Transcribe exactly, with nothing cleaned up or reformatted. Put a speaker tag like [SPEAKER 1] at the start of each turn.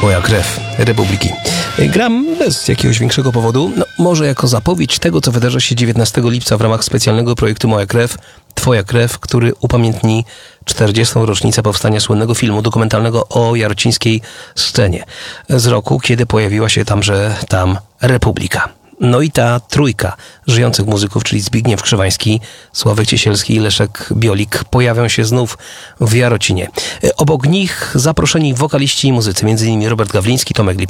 [SPEAKER 1] Moja krew Republiki. Gram bez jakiegoś większego powodu, no, może jako zapowiedź tego, co wydarzy się dziewiętnastego lipca w ramach specjalnego projektu Moja krew, Twoja krew, który upamiętni czterdziestą rocznicę powstania słynnego filmu dokumentalnego o jarocińskiej scenie z roku, kiedy pojawiła się tamże tam Republika. No i ta trójka żyjących muzyków, czyli Zbigniew Krzywański, Sławek Ciesielski i Leszek Biolik, pojawią się znów w Jarocinie. Obok nich zaproszeni wokaliści i muzycy, między innymi Robert Gawliński, Tomek Lipiński,